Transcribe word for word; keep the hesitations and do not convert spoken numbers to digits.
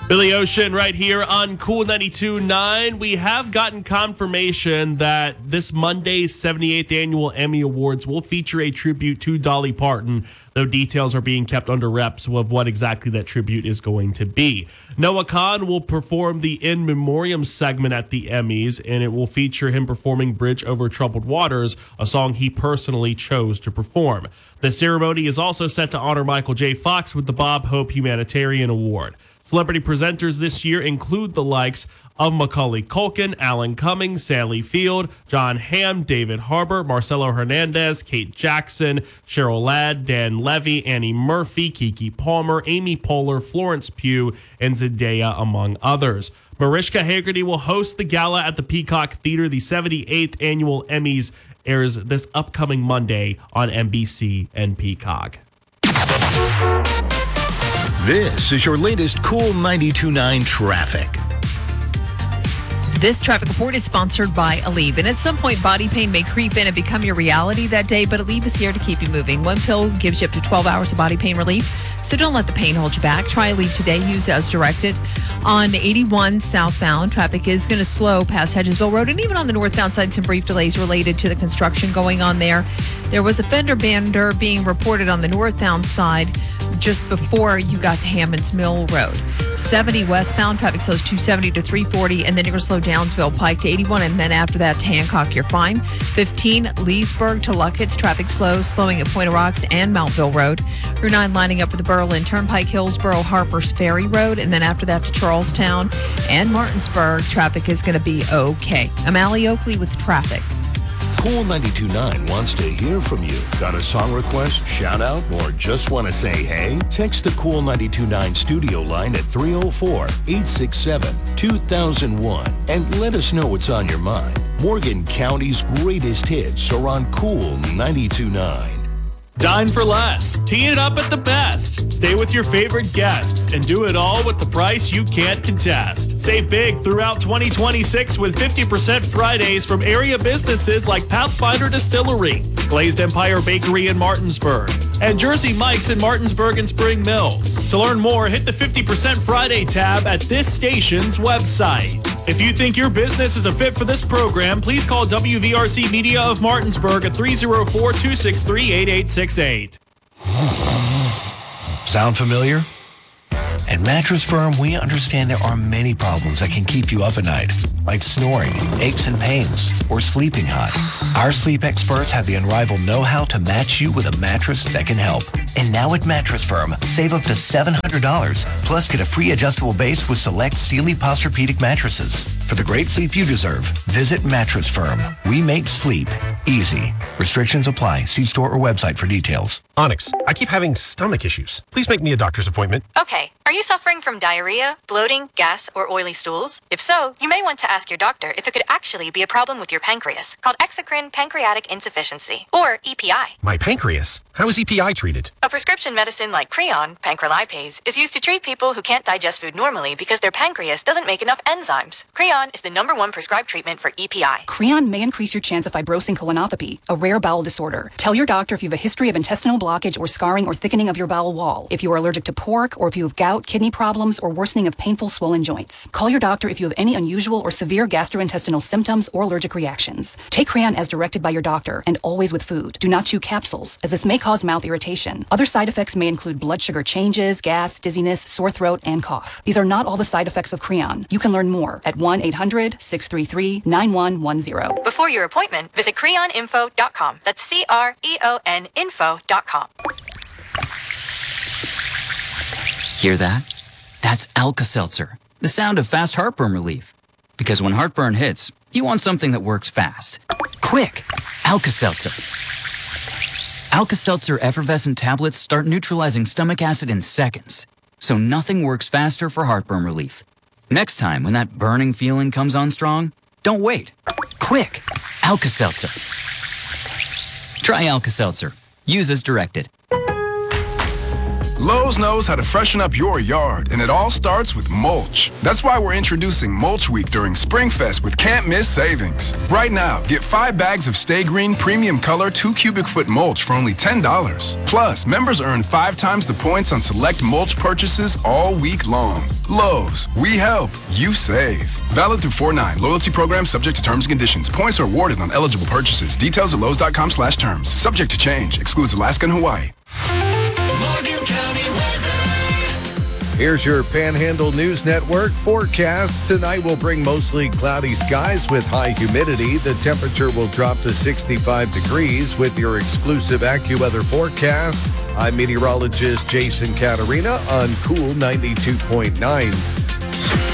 Billy Ocean right here on Cool ninety-two point nine. We have gotten confirmation that this Monday's seventy-eighth Annual Emmy Awards will feature a tribute to Dolly Parton, though details are being kept under wraps of what exactly that tribute is going to be. Noah Kahan will perform the In Memoriam segment at the Emmys, and it will feature him performing Bridge Over Troubled Waters, a song he personally chose to perform. The ceremony is also set to honor Michael J. Fox with the Bob Hope Humanitarian Award. Celebrity presenters this year include the likes of Macaulay Culkin, Alan Cumming, Sally Field, John Hamm, David Harbour, Marcelo Hernandez, Kate Jackson, Cheryl Ladd, Dan Levy, Annie Murphy, Keke Palmer, Amy Poehler, Florence Pugh, and Zendaya, among others. Mariska Hargitay will host the gala at the Peacock Theater. The seventy-eighth Annual Emmys airs this upcoming Monday on N B C and Peacock. This is your latest Cool ninety-two point nine traffic. This traffic report is sponsored by Aleve. And at some point, body pain may creep in and become your reality that day, but Aleve is here to keep you moving. One pill gives you up to twelve hours of body pain relief, so don't let the pain hold you back. Try Aleve today. Use as directed. On eighty-one southbound, traffic is going to slow past Hedgesville Road, and even on the northbound side, some brief delays related to the construction going on there. There was a fender bender being reported on the northbound side just before you got to Hammond's Mill Road. seventy westbound, traffic slows two seventy to three forty, and then you're going to slow Downsville Pike to eighty-one, and then after that to Hancock, you're fine. fifteen, Leesburg to Luckett's, traffic slows, slowing at Point of Rocks and Mountville Road. Route nine lining up with the Berlin Turnpike, Hillsborough, Harper's Ferry Road, and then after that to Charlestown and Martinsburg, traffic is going to be okay. I'm Allie Oakley with traffic. Cool ninety-two point nine wants to hear from you. Got a song request, shout out, or just want to say hey? Text the Cool ninety-two point nine studio line at three oh four, eight six seven, two thousand one and let us know what's on your mind. Morgan County's greatest hits are on Cool ninety-two point nine. Dine for less. Tee it up at the best. Stay with your favorite guests and do it all with the price you can't contest. Save big throughout twenty twenty-six with fifty percent Fridays from area businesses like Pathfinder Distillery, Glazed Empire Bakery in Martinsburg, and Jersey Mike's in Martinsburg and Spring Mills. To learn more, hit the fifty percent Friday tab at this station's website. If you think your business is a fit for this program, please call W V R C Media of Martinsburg at three oh four, two six three, eight eight six eight. Sound familiar? At Mattress Firm, we understand there are many problems that can keep you up at night, like snoring, aches and pains, or sleeping hot. Our sleep experts have the unrivaled know-how to match you with a mattress that can help. And now at Mattress Firm, save up to seven hundred dollars, plus get a free adjustable base with select Sealy Posturepedic mattresses. For the great sleep you deserve, visit Mattress Firm. We make sleep easy. Restrictions apply. See store or website for details. Onyx, I keep having stomach issues. Please make me a doctor's appointment. Okay. Are you suffering from diarrhea, bloating, gas, or oily stools? If so, you may want to ask your doctor if it could actually be a problem with your pancreas, called exocrine pancreatic insufficiency, or E P I. My pancreas? How is E P I treated? A prescription medicine like Creon, pancrelipase, is used to treat people who can't digest food normally because their pancreas doesn't make enough enzymes. Creon is the number one prescribed treatment for E P I. Creon may increase your chance of fibrosing colonopathy, a rare bowel disorder. Tell your doctor if you have a history of intestinal blockage or scarring or thickening of your bowel wall, if you are allergic to pork, or if you have gout, kidney problems, or worsening of painful swollen joints. Call your doctor if you have any unusual or severe gastrointestinal symptoms or allergic reactions. Take Creon as directed by your doctor, and always with food. Do not chew capsules, as this may cause mouth irritation. Other side effects may include blood sugar changes, gas, dizziness, sore throat, and cough. These are not all the side effects of Creon. You can learn more at one eight hundred, six three three, nine one one zero. Before your appointment, visit creon info dot com. That's C R E O N info dot com. Hear that? That's Alka-Seltzer, the sound of fast heartburn relief. Because when heartburn hits, you want something that works fast. Quick! Alka-Seltzer. Alka-Seltzer effervescent tablets start neutralizing stomach acid in seconds, so nothing works faster for heartburn relief. Next time when that burning feeling comes on strong, don't wait. Quick! Alka-Seltzer. Try Alka-Seltzer. Use as directed. Lowe's knows how to freshen up your yard, and it all starts with mulch. That's why we're introducing Mulch Week during SpringFest with can't miss savings. Right now, get five bags of Stay Green Premium Color two cubic foot mulch for only ten dollars. Plus, members earn five times the points on select mulch purchases all week long. Lowe's, we help, you save. Valid through four nine. Loyalty program subject to terms and conditions. Points are awarded on eligible purchases. Details at Lowe's.com slash terms. Subject to change. Excludes Alaska and Hawaii. Morgan County weather. Here's your Panhandle News Network forecast. Tonight will bring mostly cloudy skies with high humidity. The temperature will drop to sixty-five degrees with your exclusive AccuWeather forecast. I'm meteorologist Jason Caterina on Cool ninety-two point nine.